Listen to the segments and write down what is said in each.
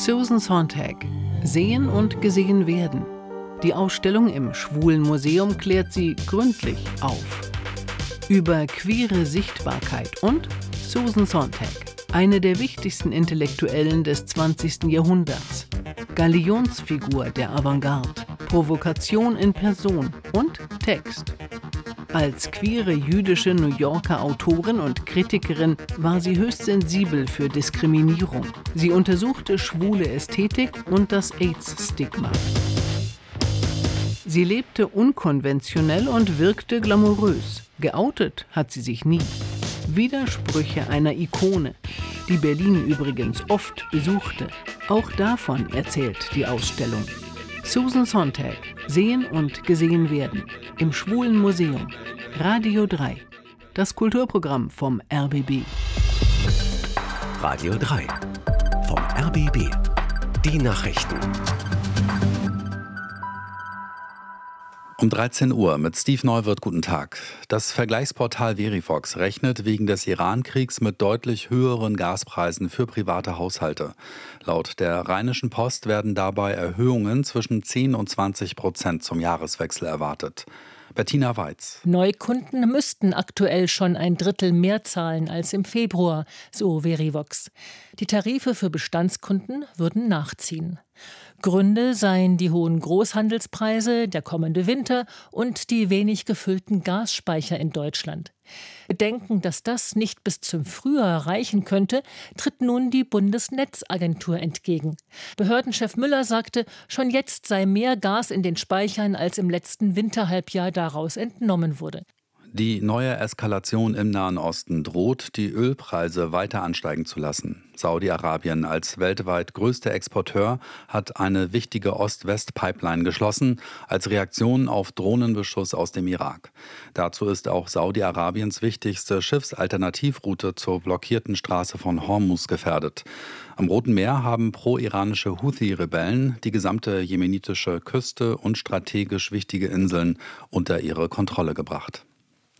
Susan Sontag. Sehen und gesehen werden. Die Ausstellung im Schwulen Museum klärt sie gründlich auf. Über queere Sichtbarkeit und Susan Sontag, eine der wichtigsten Intellektuellen des 20. Jahrhunderts. Galionsfigur der Avantgarde, Provokation in Person und Text. Als queere jüdische New Yorker Autorin und Kritikerin war sie höchst sensibel für Diskriminierung. Sie untersuchte schwule Ästhetik und das AIDS-Stigma. Sie lebte unkonventionell und wirkte glamourös. Geoutet hat sie sich nie. Widersprüche einer Ikone, die Berlin übrigens oft besuchte. Auch davon erzählt die Ausstellung. Susan Sontag, Sehen und gesehen werden. Im Schwulen Museum. Radio 3. Das Kulturprogramm vom RBB. Radio 3. Vom RBB. Die Nachrichten. Um 13 Uhr mit Steve Neuwirth, guten Tag. Das Vergleichsportal Verivox rechnet wegen des Iran-Kriegs mit deutlich höheren Gaspreisen für private Haushalte. Laut der Rheinischen Post werden dabei Erhöhungen zwischen 10 und 20% zum Jahreswechsel erwartet. Bettina Weiz. Neukunden müssten aktuell schon ein Drittel mehr zahlen als im Februar, so Verivox. Die Tarife für Bestandskunden würden nachziehen. Gründe seien die hohen Großhandelspreise, der kommende Winter und die wenig gefüllten Gasspeicher in Deutschland. Bedenken, dass das nicht bis zum Frühjahr reichen könnte, tritt nun die Bundesnetzagentur entgegen. Behördenchef Müller sagte, schon jetzt sei mehr Gas in den Speichern, als im letzten Winterhalbjahr daraus entnommen wurde. Die neue Eskalation im Nahen Osten droht, die Ölpreise weiter ansteigen zu lassen. Saudi-Arabien als weltweit größter Exporteur hat eine wichtige Ost-West-Pipeline geschlossen, als Reaktion auf Drohnenbeschuss aus dem Irak. Dazu ist auch Saudi-Arabiens wichtigste Schiffsalternativroute zur blockierten Straße von Hormuz gefährdet. Am Roten Meer haben pro-iranische Houthi-Rebellen die gesamte jemenitische Küste und strategisch wichtige Inseln unter ihre Kontrolle gebracht.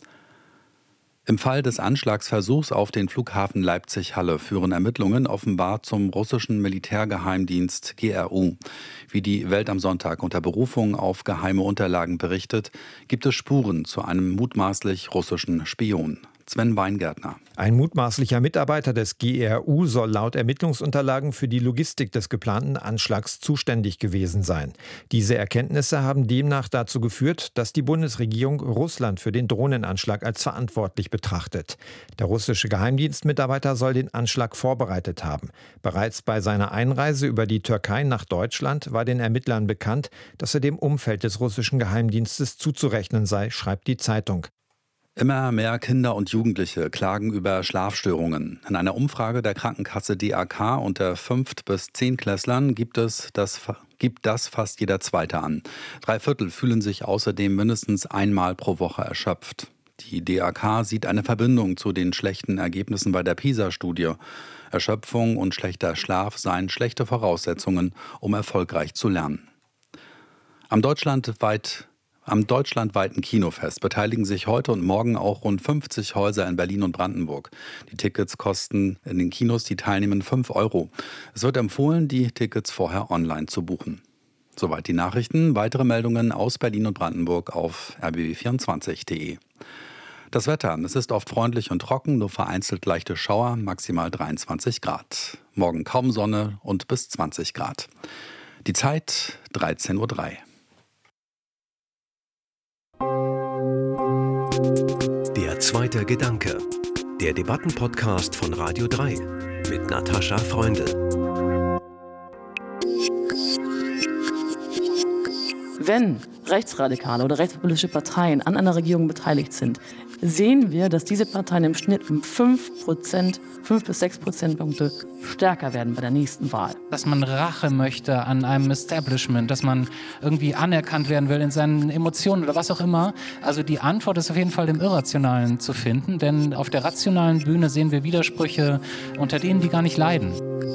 Im Fall des Anschlagsversuchs auf den Flughafen Leipzig-Halle führen Ermittlungen offenbar zum russischen Militärgeheimdienst GRU. Wie die Welt am Sonntag unter Berufung auf geheime Unterlagen berichtet, gibt es Spuren zu einem mutmaßlich russischen Spion. Sven Weingärtner. Ein mutmaßlicher Mitarbeiter des GRU soll laut Ermittlungsunterlagen für die Logistik des geplanten Anschlags zuständig gewesen sein. Diese Erkenntnisse haben demnach dazu geführt, dass die Bundesregierung Russland für den Drohnenanschlag als verantwortlich betrachtet. Der russische Geheimdienstmitarbeiter soll den Anschlag vorbereitet haben. Bereits bei seiner Einreise über die Türkei nach Deutschland war den Ermittlern bekannt, dass er dem Umfeld des russischen Geheimdienstes zuzurechnen sei, schreibt die Zeitung. Immer mehr Kinder und Jugendliche klagen über Schlafstörungen. In einer Umfrage der Krankenkasse DAK unter 5- bis 10-Klässlern gibt das fast jeder Zweite an. 3/4 fühlen sich außerdem mindestens einmal pro Woche erschöpft. Die DAK sieht eine Verbindung zu den schlechten Ergebnissen bei der PISA-Studie. Erschöpfung und schlechter Schlaf seien schlechte Voraussetzungen, um erfolgreich zu lernen. Am deutschlandweiten Kinofest beteiligen sich heute und morgen auch rund 50 Häuser in Berlin und Brandenburg. Die Tickets kosten in den Kinos, die teilnehmen, 5 €. Es wird empfohlen, die Tickets vorher online zu buchen. Soweit die Nachrichten. Weitere Meldungen aus Berlin und Brandenburg auf rbb24.de. Das Wetter. Es ist oft freundlich und trocken, nur vereinzelt leichte Schauer, maximal 23 Grad. Morgen kaum Sonne und bis 20 Grad. Die Zeit 13:03 Uhr. Der zweite Gedanke. Der Debattenpodcast von Radio 3 mit Natascha Freundl. Wenn rechtsradikale oder rechtspopulistische Parteien an einer Regierung beteiligt sind, sehen wir, dass diese Parteien im Schnitt um 5 bis 6 Prozentpunkte stärker werden bei der nächsten Wahl. Dass man Rache möchte an einem Establishment, dass man irgendwie anerkannt werden will in seinen Emotionen oder was auch immer. Also die Antwort ist auf jeden Fall im Irrationalen zu finden, denn auf der rationalen Bühne sehen wir Widersprüche unter denen, die gar nicht leiden.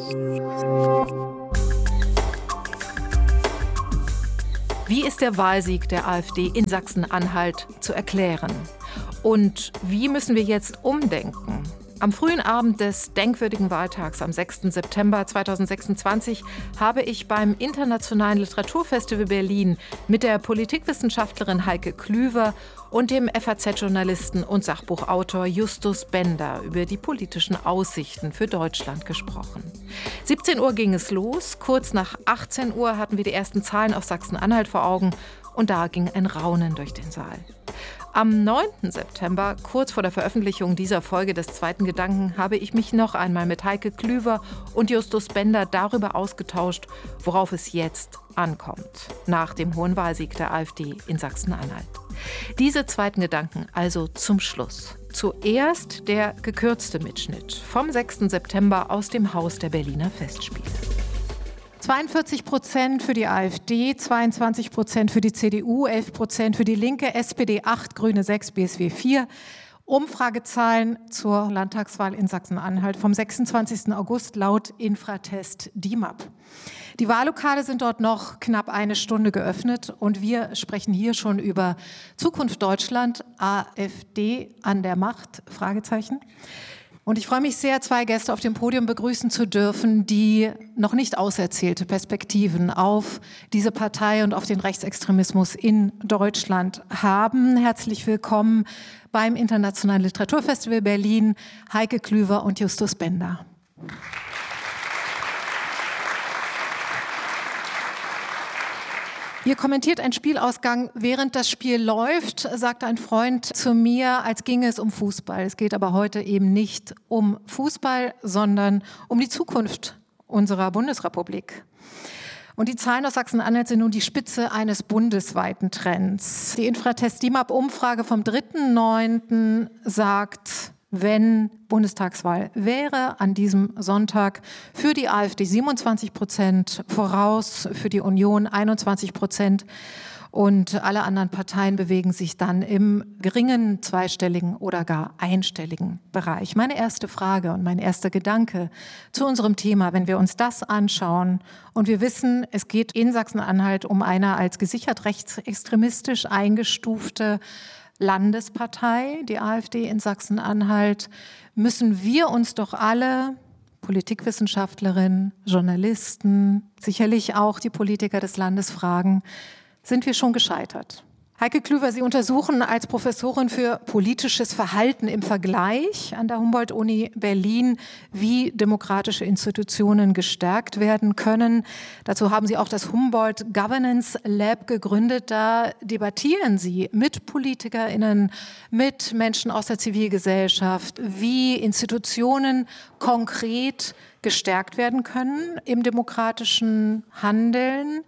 Wie ist der Wahlsieg der AfD in Sachsen-Anhalt zu erklären? Und wie müssen wir jetzt umdenken? Am frühen Abend des denkwürdigen Wahltags am 6. September 2026 habe ich beim Internationalen Literaturfestival Berlin mit der Politikwissenschaftlerin Heike Klüver und dem FAZ-Journalisten und Sachbuchautor Justus Bender über die politischen Aussichten für Deutschland gesprochen. 17 Uhr ging es los, kurz nach 18 Uhr hatten wir die ersten Zahlen aus Sachsen-Anhalt vor Augen und da ging ein Raunen durch den Saal. Am 9. September, kurz vor der Veröffentlichung dieser Folge des zweiten Gedanken, habe ich mich noch einmal mit Heike Klüver und Justus Bender darüber ausgetauscht, worauf es jetzt ankommt, nach dem hohen Wahlsieg der AfD in Sachsen-Anhalt. Diese zweiten Gedanken also zum Schluss. Zuerst der gekürzte Mitschnitt vom 6. September aus dem Haus der Berliner Festspiele. 42% für die AfD, 22% für die CDU, 11% für die Linke, SPD 8, Grüne 6, BSW 4. Umfragezahlen zur Landtagswahl in Sachsen-Anhalt vom 26. August laut Infratest DIMAP. Die Wahllokale sind dort noch knapp eine Stunde geöffnet und wir sprechen hier schon über Zukunft Deutschland, AfD an der Macht, Fragezeichen. Und ich freue mich sehr, zwei Gäste auf dem Podium begrüßen zu dürfen, die noch nicht auserzählte Perspektiven auf diese Partei und auf den Rechtsextremismus in Deutschland haben. Herzlich willkommen beim Internationalen Literaturfestival Berlin, Heike Klüver und Justus Bender. Ihr kommentiert einen Spielausgang, während das Spiel läuft, sagt ein Freund zu mir, als ginge es um Fußball. Es geht aber heute eben nicht um Fußball, sondern um die Zukunft unserer Bundesrepublik. Und die Zahlen aus Sachsen-Anhalt sind nun die Spitze eines bundesweiten Trends. Die Infratest-DIMAP-Umfrage vom 3.9. sagt, wenn Bundestagswahl wäre, an diesem Sonntag für die AfD 27%, voraus für die Union 21% und alle anderen Parteien bewegen sich dann im geringen zweistelligen oder gar einstelligen Bereich. Meine erste Frage und mein erster Gedanke zu unserem Thema, wenn wir uns das anschauen und wir wissen, es geht in Sachsen-Anhalt um eine als gesichert rechtsextremistisch eingestufte Landespartei, die AfD in Sachsen-Anhalt, müssen wir uns doch alle, Politikwissenschaftlerinnen, Journalisten, sicherlich auch die Politiker des Landes fragen, sind wir schon gescheitert? Heike Klüver, Sie untersuchen als Professorin für politisches Verhalten im Vergleich an der Humboldt-Uni Berlin, wie demokratische Institutionen gestärkt werden können. Dazu haben Sie auch das Humboldt Governance Lab gegründet. Da debattieren Sie mit PolitikerInnen, mit Menschen aus der Zivilgesellschaft, wie Institutionen konkret gestärkt werden können im demokratischen Handeln.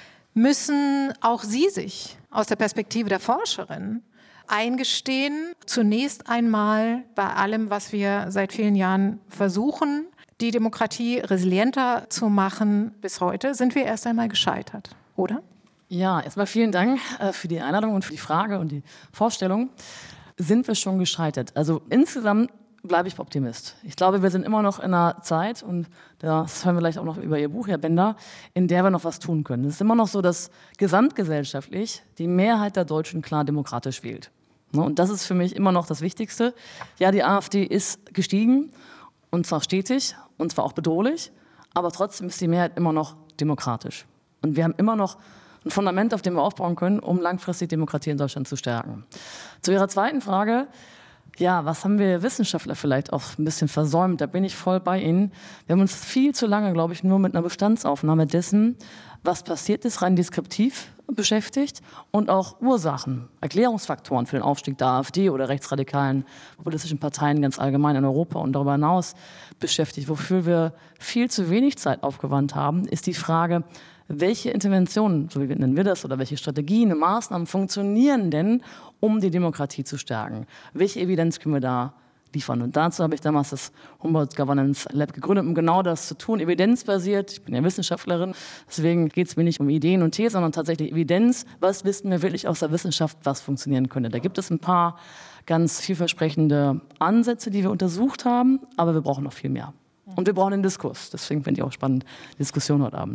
Müssen auch Sie sich aus der Perspektive der Forscherin eingestehen, zunächst einmal bei allem, was wir seit vielen Jahren versuchen, die Demokratie resilienter zu machen, bis heute sind wir erst einmal gescheitert, oder? Ja, erstmal vielen Dank für die Einladung und für die Frage und die Vorstellung. Sind wir schon gescheitert? Also insgesamt bleibe ich Optimist. Ich glaube, wir sind immer noch in einer Zeit, und das hören wir gleich auch noch über Ihr Buch, Herr Bender, in der wir noch was tun können. Es ist immer noch so, dass gesamtgesellschaftlich die Mehrheit der Deutschen klar demokratisch wählt. Und das ist für mich immer noch das Wichtigste. Ja, die AfD ist gestiegen, und zwar stetig, und zwar auch bedrohlich, aber trotzdem ist die Mehrheit immer noch demokratisch. Und wir haben immer noch ein Fundament, auf dem wir aufbauen können, um langfristig Demokratie in Deutschland zu stärken. Zu Ihrer zweiten Frage: Ja, was haben wir Wissenschaftler vielleicht auch ein bisschen versäumt? Da bin ich voll bei Ihnen. Wir haben uns viel zu lange, glaube ich, nur mit einer Bestandsaufnahme dessen, was passiert ist, rein deskriptiv beschäftigt und auch Ursachen, Erklärungsfaktoren für den Aufstieg der AfD oder rechtsradikalen politischen Parteien ganz allgemein in Europa und darüber hinaus beschäftigt. Wofür wir viel zu wenig Zeit aufgewandt haben, ist die Frage, welche Interventionen, so wie nennen wir das, oder welche Strategien, Maßnahmen funktionieren denn, um die Demokratie zu stärken? Welche Evidenz können wir da liefern? Und dazu habe ich damals das Humboldt Governance Lab gegründet, um genau das zu tun, evidenzbasiert. Ich bin ja Wissenschaftlerin, deswegen geht es mir nicht um Ideen und Thesen, sondern tatsächlich Evidenz. Was wissen wir wirklich aus der Wissenschaft, was funktionieren könnte? Da gibt es ein paar ganz vielversprechende Ansätze, die wir untersucht haben, aber wir brauchen noch viel mehr. Und wir brauchen einen Diskurs. Deswegen finde ich auch spannend, Diskussion heute Abend.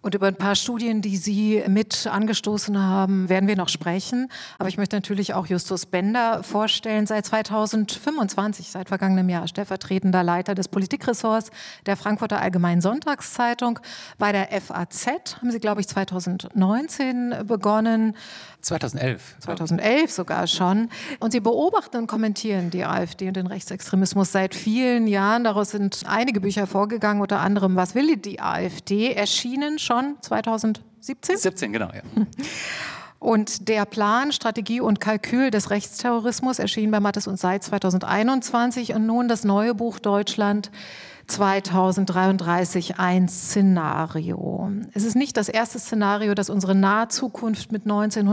Und über ein paar Studien, die Sie mit angestoßen haben, werden wir noch sprechen. Aber ich möchte natürlich auch Justus Bender vorstellen, seit 2025, seit vergangenem Jahr, stellvertretender Leiter des Politikressorts der Frankfurter Allgemeinen Sonntagszeitung. Bei der FAZ haben Sie, glaube ich, 2019 begonnen. 2011. 2011 sogar schon. Und Sie beobachten und kommentieren die AfD und den Rechtsextremismus seit vielen Jahren. Daraus sind einige Bücher hervorgegangen, unter anderem "Was will die AfD?", erschienen schon 2017? 17, genau, ja. Und der Plan, Strategie und Kalkül des Rechtsterrorismus erschien bei Mattes und Seitz 2021 und nun das neue Buch Deutschland 2033, ein Szenario. Es ist nicht das erste Szenario, das unsere nahe Zukunft mit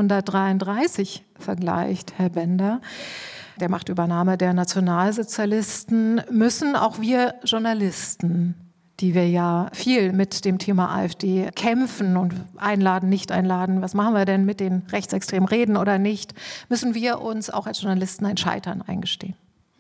1933 vergleicht, Herr Bender. Der Machtübernahme der Nationalsozialisten müssen auch wir Journalisten, die wir ja viel mit dem Thema AfD kämpfen und einladen, nicht einladen, was machen wir denn mit den Rechtsextremen, reden oder nicht, müssen wir uns auch als Journalisten ein Scheitern eingestehen.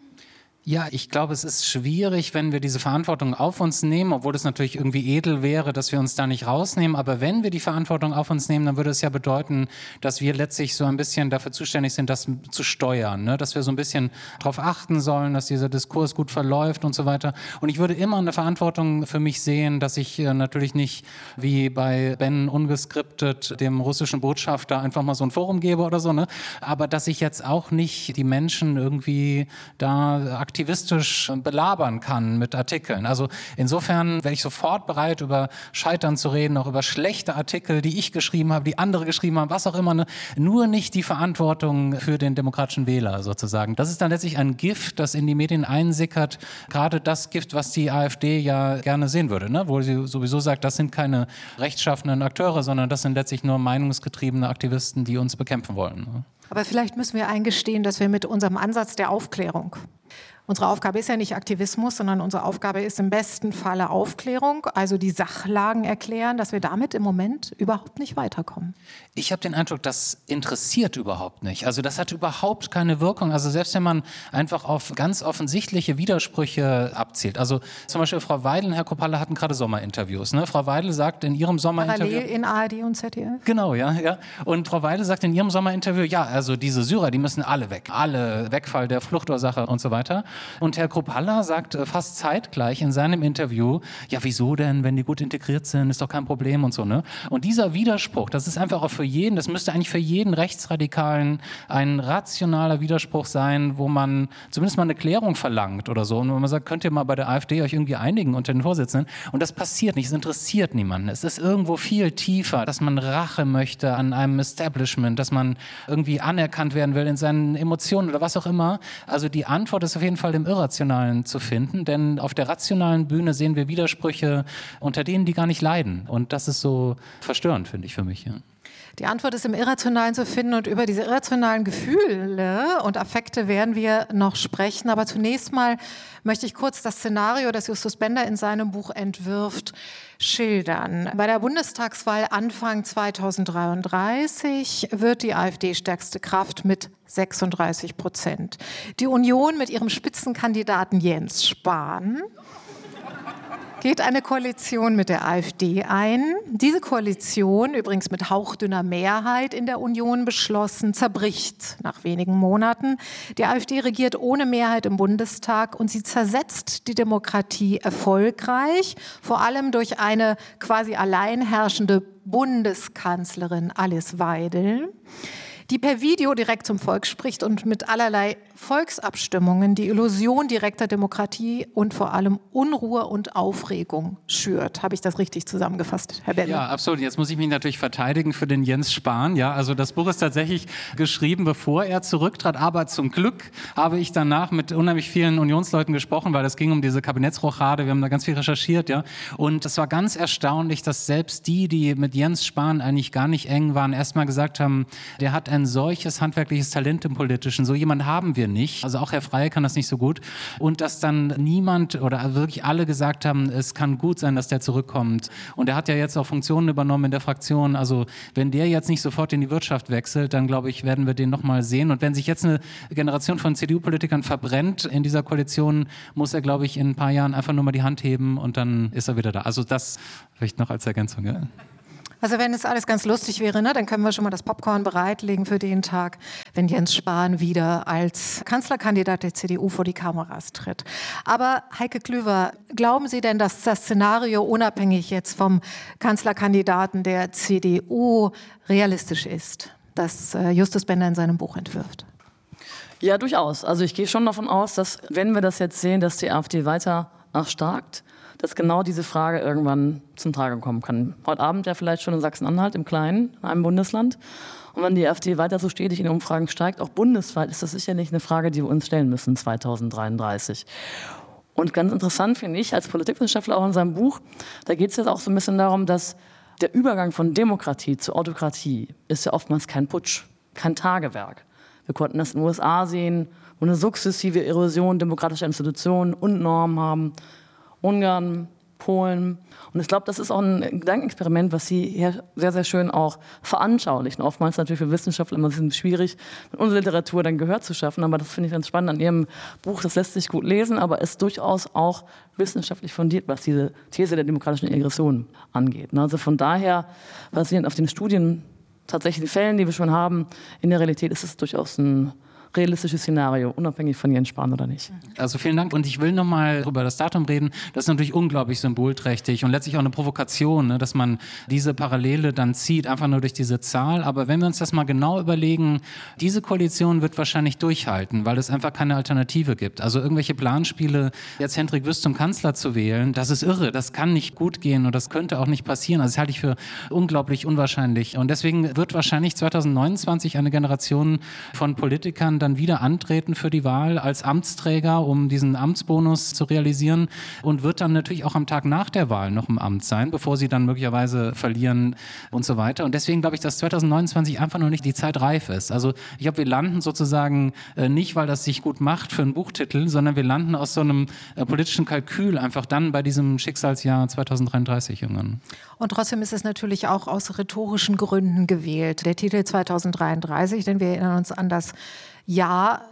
Ja, ich glaube, es ist schwierig, wenn wir diese Verantwortung auf uns nehmen, obwohl es natürlich irgendwie edel wäre, dass wir uns da nicht rausnehmen. Aber wenn wir die Verantwortung auf uns nehmen, dann würde es ja bedeuten, dass wir letztlich so ein bisschen dafür zuständig sind, das zu steuern, ne? Dass wir so ein bisschen darauf achten sollen, dass dieser Diskurs gut verläuft und so weiter. Und ich würde immer eine Verantwortung für mich sehen, dass ich natürlich nicht wie bei Ben ungeskriptet dem russischen Botschafter einfach mal so ein Forum gebe oder so, ne? Aber dass ich jetzt auch nicht die Menschen irgendwie da aktivistisch belabern kann mit Artikeln. Also insofern wäre ich sofort bereit, über Scheitern zu reden, auch über schlechte Artikel, die ich geschrieben habe, die andere geschrieben haben, was auch immer. Ne? Nur nicht die Verantwortung für den demokratischen Wähler sozusagen. Das ist dann letztlich ein Gift, das in die Medien einsickert. Gerade das Gift, was die AfD ja gerne sehen würde, ne? Wo sie sowieso sagt, das sind keine rechtschaffenden Akteure, sondern das sind letztlich nur meinungsgetriebene Aktivisten, die uns bekämpfen wollen. Ne? Aber vielleicht müssen wir eingestehen, dass wir mit unserem Ansatz der Aufklärung, unsere Aufgabe ist ja nicht Aktivismus, sondern unsere Aufgabe ist im besten Falle Aufklärung, also die Sachlagen erklären, dass wir damit im Moment überhaupt nicht weiterkommen. Ich habe den Eindruck, das interessiert überhaupt nicht. Also das hat überhaupt keine Wirkung. Also selbst wenn man einfach auf ganz offensichtliche Widersprüche abzielt. Also zum Beispiel Frau Weidel und Herr Kropalla hatten gerade Sommerinterviews. Ne? Frau Weidel sagt in ihrem Sommerinterview... Parallel in ARD und ZDF? Genau, ja. Und Frau Weidel sagt in ihrem Sommerinterview, ja, also diese Syrer, die müssen alle weg. Alle, Wegfall der Fluchtursache und so weiter. Und Herr Kropalla sagt fast zeitgleich in seinem Interview, ja, wieso denn, wenn die gut integriert sind, ist doch kein Problem und so, ne? Und dieser Widerspruch, das ist einfach auch für jeden, das müsste eigentlich für jeden Rechtsradikalen ein rationaler Widerspruch sein, wo man zumindest mal eine Klärung verlangt oder so. Und wo man sagt, könnt ihr mal bei der AfD euch irgendwie einigen unter den Vorsitzenden? Und das passiert nicht, es interessiert niemanden. Es ist irgendwo viel tiefer, dass man Rache möchte an einem Establishment, dass man irgendwie anerkannt werden will in seinen Emotionen oder was auch immer. Also die Antwort ist auf jeden Fall im Irrationalen zu finden, denn auf der rationalen Bühne sehen wir Widersprüche, unter denen die gar nicht leiden. Und das ist so verstörend, finde ich, für mich. Ja. Die Antwort ist im Irrationalen zu finden und über diese irrationalen Gefühle und Affekte werden wir noch sprechen. Aber zunächst mal möchte ich kurz das Szenario, das Justus Bender in seinem Buch entwirft, schildern. Bei der Bundestagswahl Anfang 2033 wird die AfD stärkste Kraft mit 36%. Die Union mit ihrem Spitzenkandidaten Jens Spahn geht eine Koalition mit der AfD ein. Diese Koalition, übrigens mit hauchdünner Mehrheit in der Union beschlossen, zerbricht nach wenigen Monaten. Die AfD regiert ohne Mehrheit im Bundestag und sie zersetzt die Demokratie erfolgreich, vor allem durch eine quasi allein herrschende Bundeskanzlerin Alice Weidel, die per Video direkt zum Volk spricht und mit allerlei Volksabstimmungen die Illusion direkter Demokratie und vor allem Unruhe und Aufregung schürt. Habe ich das richtig zusammengefasst, Herr Bender? Ja, absolut. Jetzt muss ich mich natürlich verteidigen für den Jens Spahn. Ja, also das Buch ist tatsächlich geschrieben, bevor er zurücktrat. Aber zum Glück habe ich danach mit unheimlich vielen Unionsleuten gesprochen, weil es ging um diese Kabinettsrochade. Wir haben da ganz viel recherchiert, ja. Und es war ganz erstaunlich, dass selbst die mit Jens Spahn eigentlich gar nicht eng waren, erstmal gesagt haben, der hat ein solches handwerkliches Talent im Politischen. So jemand haben wir nicht. Also auch Herr Frey kann das nicht so gut. Und dass dann niemand oder wirklich alle gesagt haben, es kann gut sein, dass der zurückkommt. Und er hat ja jetzt auch Funktionen übernommen in der Fraktion. Also wenn der jetzt nicht sofort in die Wirtschaft wechselt, dann glaube ich, werden wir den nochmal sehen. Und wenn sich jetzt eine Generation von CDU-Politikern verbrennt in dieser Koalition, muss er, glaube ich, in ein paar Jahren einfach nur mal die Hand heben und dann ist er wieder da. Also das vielleicht noch als Ergänzung. Ja. Also wenn es alles ganz lustig wäre, ne, dann können wir schon mal das Popcorn bereitlegen für den Tag, wenn Jens Spahn wieder als Kanzlerkandidat der CDU vor die Kameras tritt. Aber Heike Klüver, glauben Sie denn, dass das Szenario unabhängig jetzt vom Kanzlerkandidaten der CDU realistisch ist, das Justus Bender in seinem Buch entwirft? Ja, durchaus. Also ich gehe schon davon aus, dass, wenn wir das jetzt sehen, dass die AfD weiter erstarkt, dass genau diese Frage irgendwann zum Tragen kommen kann. Heute Abend ja vielleicht schon in Sachsen-Anhalt, im Kleinen, in einem Bundesland. Und wenn die AfD weiter so stetig in den Umfragen steigt, auch bundesweit, ist das sicherlich eine Frage, die wir uns stellen müssen 2033. Und ganz interessant finde ich, als Politikwissenschaftler auch in seinem Buch, da geht es jetzt auch so ein bisschen darum, dass der Übergang von Demokratie zu Autokratie ist ja oftmals kein Putsch, kein Tagewerk. Wir konnten das in den USA sehen, wo eine sukzessive Erosion demokratischer Institutionen und Normen haben. Ungarn, Polen. Und ich glaube, das ist auch ein Gedankenexperiment, was Sie hier sehr, sehr schön auch veranschaulichen. Oftmals natürlich für Wissenschaftler immer ein bisschen schwierig, mit unserer Literatur dann Gehör zu schaffen. Aber das finde ich ganz spannend an Ihrem Buch. Das lässt sich gut lesen, aber ist durchaus auch wissenschaftlich fundiert, was diese These der demokratischen Aggression angeht. Also von daher, basierend auf den Studien, tatsächlich den Fällen, die wir schon haben, in der Realität ist es durchaus ein realistisches Szenario, unabhängig von Jens Spahn oder nicht. Also vielen Dank. Und ich will nochmal über das Datum reden. Das ist natürlich unglaublich symbolträchtig und letztlich auch eine Provokation, ne, dass man diese Parallele dann zieht, einfach nur durch diese Zahl. Aber wenn wir uns das mal genau überlegen, diese Koalition wird wahrscheinlich durchhalten, weil es einfach keine Alternative gibt. Also irgendwelche Planspiele, jetzt Hendrik Wüst zum Kanzler zu wählen, das ist irre. Das kann nicht gut gehen und das könnte auch nicht passieren. Also das halte ich für unglaublich unwahrscheinlich. Und deswegen wird wahrscheinlich 2029 eine Generation von Politikern dann wieder antreten für die Wahl als Amtsträger, um diesen Amtsbonus zu realisieren und wird dann natürlich auch am Tag nach der Wahl noch im Amt sein, bevor sie dann möglicherweise verlieren und so weiter. Und deswegen glaube ich, dass 2029 einfach noch nicht die Zeit reif ist. Also ich glaube, wir landen sozusagen nicht, weil das sich gut macht für einen Buchtitel, sondern wir landen aus so einem politischen Kalkül einfach dann bei diesem Schicksalsjahr 2033 irgendwann. Und trotzdem ist es natürlich auch aus rhetorischen Gründen gewählt. Der Titel 2033, denn wir erinnern uns an das Jahr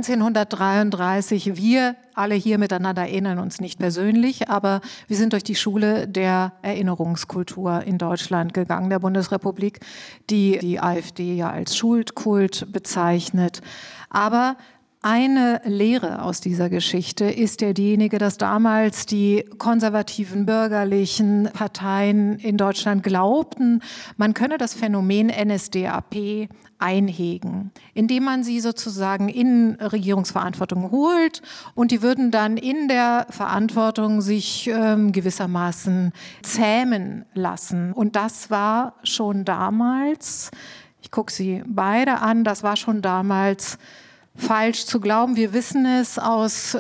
1933. Wir alle hier miteinander erinnern uns nicht persönlich, aber wir sind durch die Schule der Erinnerungskultur in Deutschland gegangen, der Bundesrepublik, die die AfD ja als Schuldkult bezeichnet. Aber eine Lehre aus dieser Geschichte ist ja diejenige, dass damals die konservativen bürgerlichen Parteien in Deutschland glaubten, man könne das Phänomen NSDAP einhegen, indem man sie sozusagen in Regierungsverantwortung holt und die würden dann in der Verantwortung sich gewissermaßen zähmen lassen. Und das war schon damals, ich gucke Sie beide an, das war schon damals falsch zu glauben. Wir wissen es aus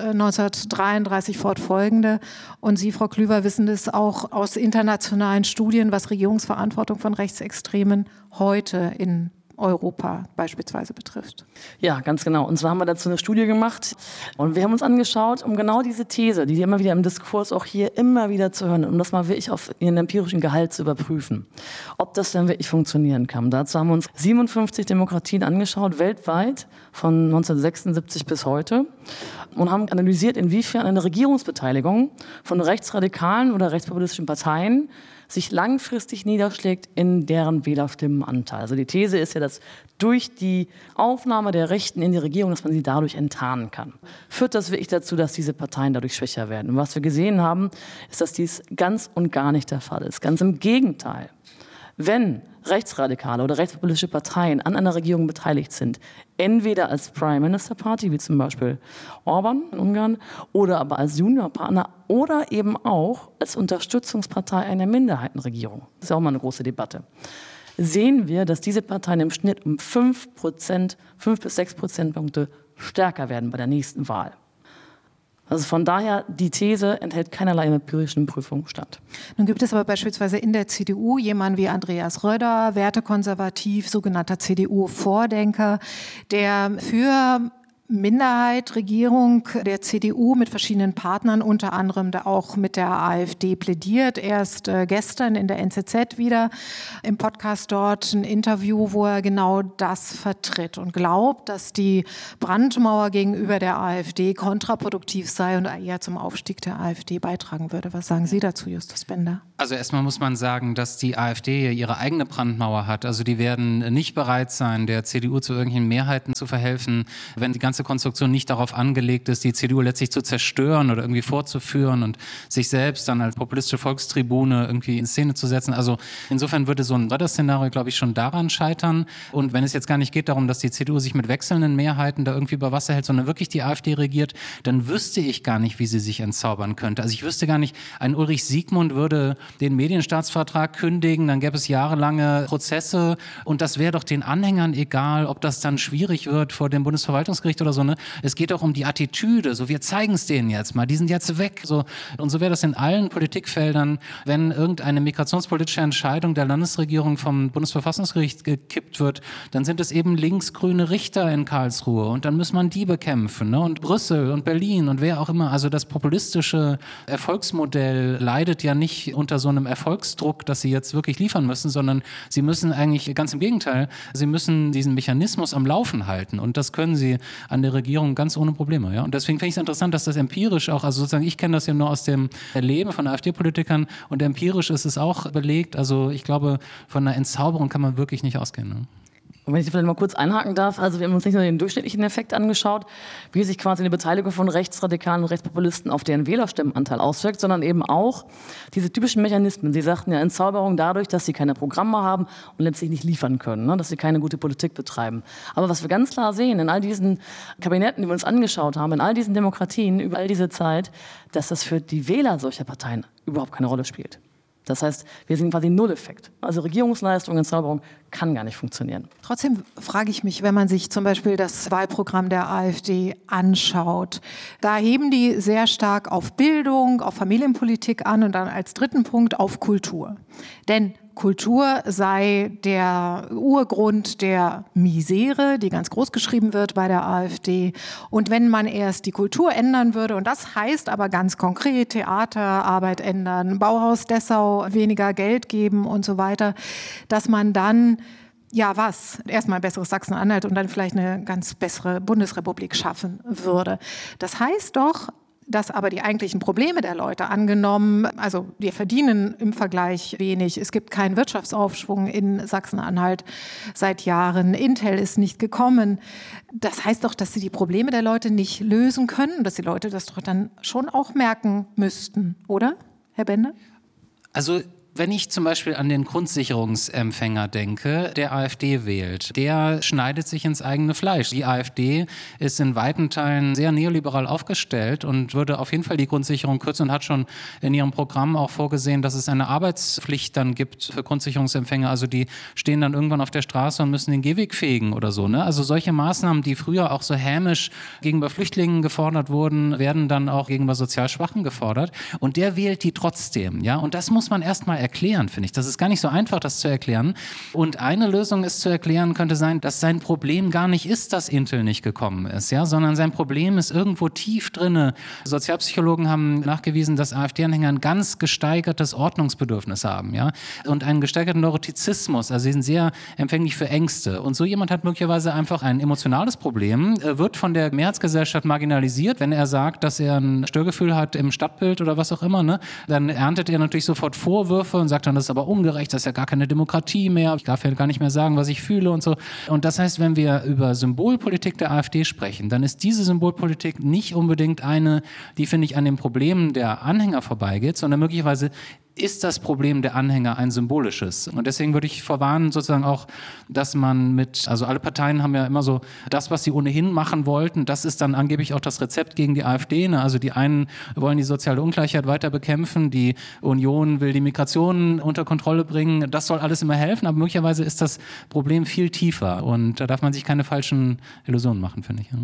1933 fortfolgende und Sie, Frau Klüver, wissen es auch aus internationalen Studien, was Regierungsverantwortung von Rechtsextremen heute in Europa beispielsweise betrifft. Ja, ganz genau. Und zwar haben wir dazu eine Studie gemacht und wir haben uns angeschaut, um genau diese These, die immer wieder im Diskurs auch hier immer wieder zu hören, um das mal wirklich auf ihren empirischen Gehalt zu überprüfen, ob das dann wirklich funktionieren kann. Dazu haben wir uns 57 Demokratien angeschaut, weltweit, von 1976 bis heute und haben analysiert, inwiefern eine Regierungsbeteiligung von rechtsradikalen oder rechtspopulistischen Parteien sich langfristig niederschlägt in deren Wählerstimmenanteil. Also die These ist ja, dass durch die Aufnahme der Rechten in die Regierung, dass man sie dadurch enttarnen kann. Führt das wirklich dazu, dass diese Parteien dadurch schwächer werden? Und was wir gesehen haben, ist, dass dies ganz und gar nicht der Fall ist. Ganz im Gegenteil. Wenn rechtsradikale oder rechtspopulistische Parteien an einer Regierung beteiligt sind, entweder als Prime Minister Party, wie zum Beispiel Orban in Ungarn, oder aber als Juniorpartner oder eben auch als Unterstützungspartei einer Minderheitenregierung, das ist ja auch mal eine große Debatte, sehen wir, dass diese Parteien im Schnitt um 5 bis 6 Prozentpunkte stärker werden bei der nächsten Wahl. Also von daher, die These enthält keinerlei empirischen Prüfung stand. Nun gibt es aber beispielsweise in der CDU jemanden wie Andreas Röder, wertekonservativ, sogenannter CDU-Vordenker, der für Minderheit, Regierung der CDU mit verschiedenen Partnern, unter anderem auch mit der AfD plädiert. Erst gestern in der NZZ wieder im Podcast dort ein Interview, wo er genau das vertritt und glaubt, dass die Brandmauer gegenüber der AfD kontraproduktiv sei und eher zum Aufstieg der AfD beitragen würde. Was sagen Sie dazu, Justus Bender? Also erstmal muss man sagen, dass die AfD ihre eigene Brandmauer hat. Also die werden nicht bereit sein, der CDU zu irgendwelchen Mehrheiten zu verhelfen, wenn die ganze Konstruktion nicht darauf angelegt ist, die CDU letztlich zu zerstören oder irgendwie vorzuführen und sich selbst dann als populistische Volkstribune irgendwie in Szene zu setzen. Also insofern würde so ein Szenario, glaube ich, schon daran scheitern. Und wenn es jetzt gar nicht geht darum, dass die CDU sich mit wechselnden Mehrheiten da irgendwie über Wasser hält, sondern wirklich die AfD regiert, dann wüsste ich gar nicht, wie sie sich entzaubern könnte. Also ich wüsste gar nicht, ein Ulrich Siegmund würde den Medienstaatsvertrag kündigen, dann gäbe es jahrelange Prozesse und das wäre doch den Anhängern egal, ob das dann schwierig wird vor dem Bundesverwaltungsgericht oder so. Ne? Es geht doch um die Attitüde, so wir zeigen es denen jetzt mal, die sind jetzt weg. So. Und so wäre das in allen Politikfeldern, wenn irgendeine migrationspolitische Entscheidung der Landesregierung vom Bundesverfassungsgericht gekippt wird, dann sind es eben linksgrüne Richter in Karlsruhe und dann muss man die bekämpfen. Ne? Und Brüssel und Berlin und wer auch immer. Also das populistische Erfolgsmodell leidet ja nicht unter so einem Erfolgsdruck, dass sie jetzt wirklich liefern müssen, sondern sie müssen eigentlich, ganz im Gegenteil, sie müssen diesen Mechanismus am Laufen halten und das können sie an der Regierung ganz ohne Probleme. Ja? Und deswegen finde ich es interessant, dass das empirisch auch, also sozusagen, ich kenne das ja nur aus dem Erleben von AfD-Politikern und empirisch ist es auch belegt, also ich glaube, von einer Entzauberung kann man wirklich nicht ausgehen. Ne? Und wenn ich vielleicht mal kurz einhaken darf, also wir haben uns nicht nur den durchschnittlichen Effekt angeschaut, wie sich quasi eine Beteiligung von Rechtsradikalen und Rechtspopulisten auf deren Wählerstimmenanteil auswirkt, sondern eben auch diese typischen Mechanismen. Sie sagten ja Entzauberung dadurch, dass sie keine Programme haben und letztlich nicht liefern können, ne? Dass sie keine gute Politik betreiben. Aber was wir ganz klar sehen in all diesen Kabinetten, die wir uns angeschaut haben, in all diesen Demokratien über all diese Zeit, dass das für die Wähler solcher Parteien überhaupt keine Rolle spielt. Das heißt, wir sehen quasi Null-Effekt. Also Regierungsleistung, Entzauberung kann gar nicht funktionieren. Trotzdem frage ich mich, wenn man sich zum Beispiel das Wahlprogramm der AfD anschaut, da heben die sehr stark auf Bildung, auf Familienpolitik an und dann als dritten Punkt auf Kultur. Denn Kultur sei der Urgrund der Misere, die ganz groß geschrieben wird bei der AfD. Und wenn man erst die Kultur ändern würde, und das heißt aber ganz konkret Theaterarbeit ändern, Bauhaus Dessau weniger Geld geben und so weiter, dass man dann erstmal ein besseres Sachsen-Anhalt und dann vielleicht eine ganz bessere Bundesrepublik schaffen würde. Das heißt doch, dass aber die eigentlichen Probleme der Leute angenommen, also wir verdienen im Vergleich wenig, es gibt keinen Wirtschaftsaufschwung in Sachsen-Anhalt seit Jahren, Intel ist nicht gekommen. Das heißt doch, dass sie die Probleme der Leute nicht lösen können, dass die Leute das doch dann schon auch merken müssten, oder, Herr Bende? Also wenn ich zum Beispiel an den Grundsicherungsempfänger denke, der AfD wählt, der schneidet sich ins eigene Fleisch. Die AfD ist in weiten Teilen sehr neoliberal aufgestellt und würde auf jeden Fall die Grundsicherung kürzen und hat schon in ihrem Programm auch vorgesehen, dass es eine Arbeitspflicht dann gibt für Grundsicherungsempfänger. Also die stehen dann irgendwann auf der Straße und müssen den Gehweg fegen oder so. Ne? Also solche Maßnahmen, die früher auch so hämisch gegenüber Flüchtlingen gefordert wurden, werden dann auch gegenüber sozial Schwachen gefordert. Und der wählt die trotzdem. Ja? Und das muss man erstmal erklären, finde ich. Das ist gar nicht so einfach, das zu erklären. Und eine Lösung ist zu erklären, könnte sein, dass sein Problem gar nicht ist, dass Intel nicht gekommen ist, ja, sondern sein Problem ist irgendwo tief drinne. Sozialpsychologen haben nachgewiesen, dass AfD-Anhänger ein ganz gesteigertes Ordnungsbedürfnis haben, ja, und einen gesteigerten Neurotizismus. Also sie sind sehr empfänglich für Ängste. Und so jemand hat möglicherweise einfach ein emotionales Problem, wird von der Mehrheitsgesellschaft marginalisiert. Wenn er sagt, dass er ein Störgefühl hat im Stadtbild oder was auch immer, ne, dann erntet er natürlich sofort Vorwürfe und sagt dann, das ist aber ungerecht, das ist ja gar keine Demokratie mehr, ich darf ja gar nicht mehr sagen, was ich fühle und so. Und das heißt, wenn wir über Symbolpolitik der AfD sprechen, dann ist diese Symbolpolitik nicht unbedingt eine, die, finde ich, an den Problemen der Anhänger vorbeigeht, sondern möglicherweise ist das Problem der Anhänger ein symbolisches. Und deswegen würde ich vorwarnen, sozusagen auch, dass man also alle Parteien haben ja immer so das, was sie ohnehin machen wollten, das ist dann angeblich auch das Rezept gegen die AfD. Ne? Also die einen wollen die soziale Ungleichheit weiter bekämpfen, die Union will die Migration unter Kontrolle bringen, das soll alles immer helfen, aber möglicherweise ist das Problem viel tiefer und da darf man sich keine falschen Illusionen machen, finde ich. Ja.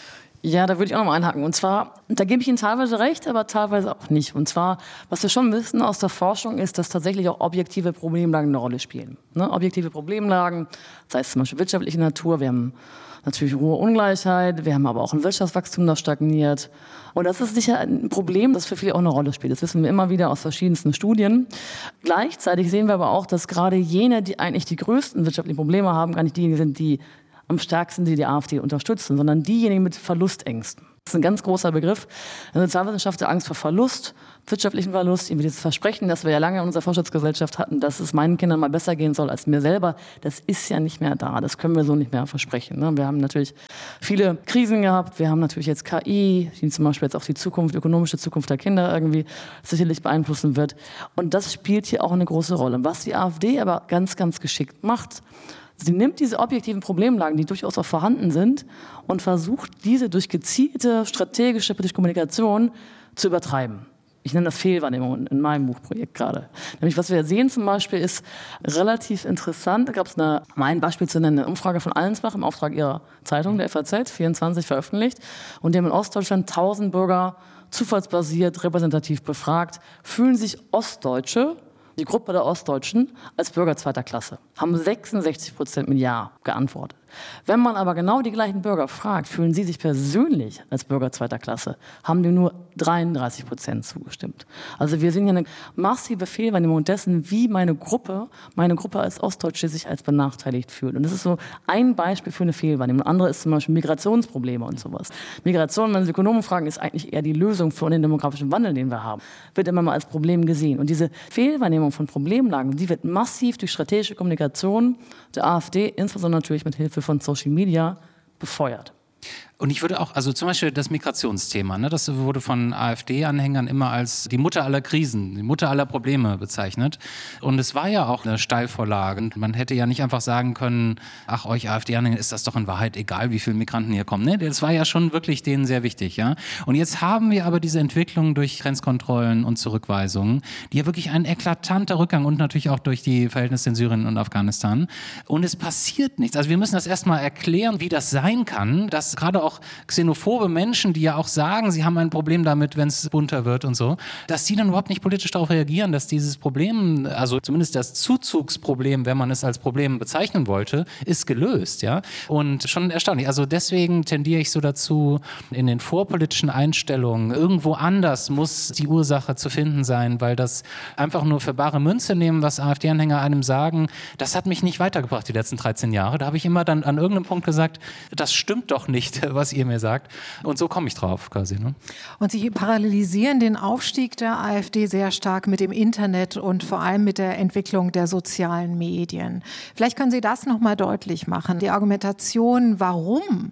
Ja, da würde ich auch noch mal einhaken. Und zwar, da gebe ich Ihnen teilweise recht, aber teilweise auch nicht. Und zwar, was wir schon wissen aus der Forschung, ist, dass tatsächlich auch objektive Problemlagen eine Rolle spielen. Ne? Objektive Problemlagen, sei es zum Beispiel wirtschaftliche Natur, wir haben natürlich hohe Ungleichheit, wir haben aber auch ein Wirtschaftswachstum, das stagniert. Und das ist sicher ein Problem, das für viele auch eine Rolle spielt. Das wissen wir immer wieder aus verschiedensten Studien. Gleichzeitig sehen wir aber auch, dass gerade jene, die eigentlich die größten wirtschaftlichen Probleme haben, gar nicht diejenigen sind, die am stärksten die AfD unterstützen, sondern diejenigen mit Verlustängsten. Das ist ein ganz großer Begriff. In der Sozialwissenschaft der Angst vor Verlust, wirtschaftlichen Verlust, irgendwie dieses Versprechen, das wir ja lange in unserer Fortschrittsgesellschaft hatten, dass es meinen Kindern mal besser gehen soll als mir selber, das ist ja nicht mehr da. Das können wir so nicht mehr versprechen. Ne? Wir haben natürlich viele Krisen gehabt. Wir haben natürlich jetzt KI, die zum Beispiel jetzt auch die Zukunft, die ökonomische Zukunft der Kinder irgendwie sicherlich beeinflussen wird. Und das spielt hier auch eine große Rolle. Was die AfD aber ganz, ganz geschickt macht, sie nimmt diese objektiven Problemlagen, die durchaus auch vorhanden sind, und versucht, diese durch gezielte strategische politische Kommunikation zu übertreiben. Ich nenne das Fehlwahrnehmung in meinem Buchprojekt gerade. Nämlich, was wir sehen zum Beispiel, ist relativ interessant. Da gab es um ein Beispiel zu nennen, eine Umfrage von Allensbach im Auftrag ihrer Zeitung, der FAZ, 24 veröffentlicht. Und die haben in Ostdeutschland 1000 Bürger zufallsbasiert, repräsentativ befragt. Fühlen sich Ostdeutsche, die Gruppe der Ostdeutschen, als Bürger zweiter Klasse? Haben 66% mit Ja geantwortet. Wenn man aber genau die gleichen Bürger fragt, fühlen sie sich persönlich als Bürger zweiter Klasse, haben die nur 33% zugestimmt. Also wir sehen hier eine massive Fehlwahrnehmung dessen, wie meine Gruppe als Ostdeutsche sich als benachteiligt fühlt. Und das ist so ein Beispiel für eine Fehlwahrnehmung. Ein anderes ist zum Beispiel Migrationsprobleme und sowas. Migration, wenn Sie Ökonomen fragen, ist eigentlich eher die Lösung für den demografischen Wandel, den wir haben. Wird immer mal als Problem gesehen. Und diese Fehlwahrnehmung von Problemlagen, die wird massiv durch strategische Kommunikation der AfD, insbesondere natürlich mit Hilfe von Social Media, befeuert. Und ich würde auch, also zum Beispiel das Migrationsthema, ne, das wurde von AfD-Anhängern immer als die Mutter aller Krisen, die Mutter aller Probleme bezeichnet. Und es war ja auch eine Steilvorlage. Und man hätte ja nicht einfach sagen können, ach, euch AfD-Anhänger ist das doch in Wahrheit egal, wie viele Migranten hier kommen. Ne? Das war ja schon wirklich denen sehr wichtig. Ja? Und jetzt haben wir aber diese Entwicklung durch Grenzkontrollen und Zurückweisungen, die ja wirklich ein eklatanter Rückgang und natürlich auch durch die Verhältnisse in Syrien und Afghanistan. Und es passiert nichts. Also wir müssen das erstmal erklären, wie das sein kann, dass gerade auch xenophobe Menschen, die ja auch sagen, sie haben ein Problem damit, wenn es bunter wird und so, dass die dann überhaupt nicht politisch darauf reagieren, dass dieses Problem, also zumindest das Zuzugsproblem, wenn man es als Problem bezeichnen wollte, ist gelöst, ja. Und schon erstaunlich. Also deswegen tendiere ich so dazu, in den vorpolitischen Einstellungen irgendwo anders muss die Ursache zu finden sein, weil das einfach nur für bare Münze nehmen, was AfD-Anhänger einem sagen, das hat mich nicht weitergebracht die letzten 13 Jahre. Da habe ich immer dann an irgendeinem Punkt gesagt, das stimmt doch nicht, was ihr mir sagt. Und so komme ich drauf quasi. Ne? Und Sie parallelisieren den Aufstieg der AfD sehr stark mit dem Internet und vor allem mit der Entwicklung der sozialen Medien. Vielleicht können Sie das noch mal deutlich machen. Die Argumentation, warum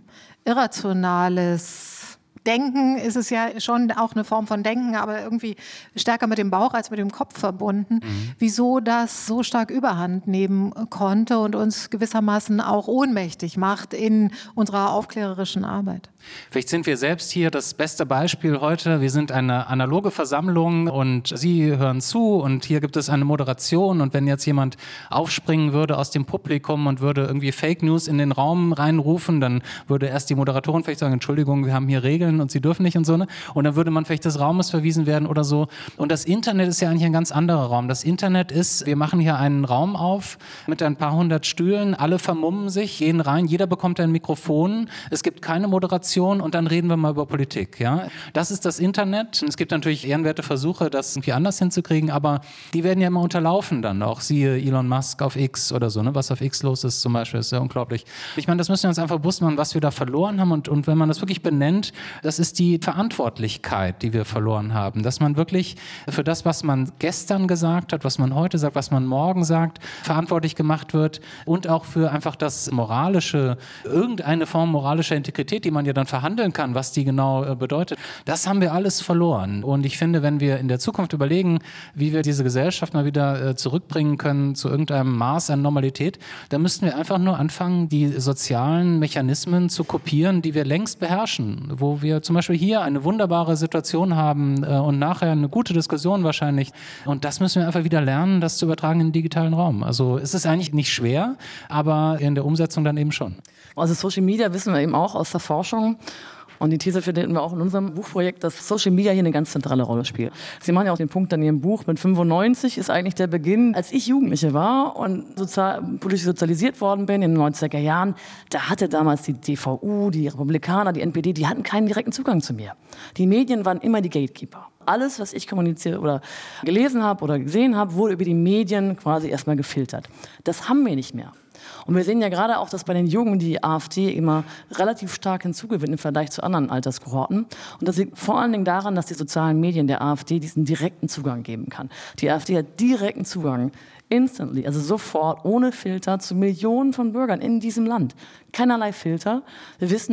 irrationales Denken, ist es ja schon auch eine Form von Denken, aber irgendwie stärker mit dem Bauch als mit dem Kopf verbunden. Wieso das so stark Überhand nehmen konnte und uns gewissermaßen auch ohnmächtig macht in unserer aufklärerischen Arbeit. Vielleicht sind wir selbst hier das beste Beispiel heute. Wir sind eine analoge Versammlung und Sie hören zu und hier gibt es eine Moderation und wenn jetzt jemand aufspringen würde aus dem Publikum und würde irgendwie Fake News in den Raum reinrufen, dann würde erst die Moderatorin vielleicht sagen, Entschuldigung, wir haben hier Regeln und Sie dürfen nicht und so, ne? Und dann würde man vielleicht des Raumes verwiesen werden oder so. Und das Internet ist ja eigentlich ein ganz anderer Raum. Das Internet ist, wir machen hier einen Raum auf mit ein paar hundert Stühlen, alle vermummen sich, gehen rein, jeder bekommt ein Mikrofon, es gibt keine Moderation und dann reden wir mal über Politik, ja? Das ist das Internet. Es gibt natürlich ehrenwerte Versuche, das irgendwie anders hinzukriegen, aber die werden ja immer unterlaufen dann auch. Siehe Elon Musk auf X oder so, ne? Was auf X los ist zum Beispiel, ist ja unglaublich. Ich meine, das müssen wir uns einfach bewusst machen, was wir da verloren haben und wenn man das wirklich benennt, das ist die Verantwortlichkeit, die wir verloren haben. Dass man wirklich für das, was man gestern gesagt hat, was man heute sagt, was man morgen sagt, verantwortlich gemacht wird und auch für einfach das moralische, irgendeine Form moralischer Integrität, die man ja dann verhandeln kann, was die genau bedeutet. Das haben wir alles verloren. Und ich finde, wenn wir in der Zukunft überlegen, wie wir diese Gesellschaft mal wieder zurückbringen können zu irgendeinem Maß an Normalität, dann müssten wir einfach nur anfangen, die sozialen Mechanismen zu kopieren, die wir längst beherrschen, wo wir zum Beispiel hier eine wunderbare Situation haben und nachher eine gute Diskussion wahrscheinlich. Und das müssen wir einfach wieder lernen, das zu übertragen in den digitalen Raum. Also es ist eigentlich nicht schwer, aber in der Umsetzung dann eben schon. Also Social Media wissen wir eben auch aus der Forschung. Und die These finden wir auch in unserem Buchprojekt, dass Social Media hier eine ganz zentrale Rolle spielt. Sie machen ja auch den Punkt in Ihrem Buch, mit 95 ist eigentlich der Beginn, als ich Jugendliche war und politisch sozialisiert worden bin in den 90er Jahren, da hatte damals die DVU, die Republikaner, die NPD, die hatten keinen direkten Zugang zu mir. Die Medien waren immer die Gatekeeper. Alles, was ich kommuniziert oder gelesen habe oder gesehen habe, wurde über die Medien quasi erstmal gefiltert. Das haben wir nicht mehr. Und wir sehen ja gerade auch, dass bei den Jungen die AfD immer relativ stark hinzugewinnt im Vergleich zu anderen Alterskohorten. Und das liegt vor allen Dingen daran, dass die sozialen Medien der AfD diesen direkten Zugang geben kann. Die AfD hat direkten Zugang, instantly, also sofort, ohne Filter, zu Millionen von Bürgern in diesem Land. Keinerlei Filter. Wir wissen,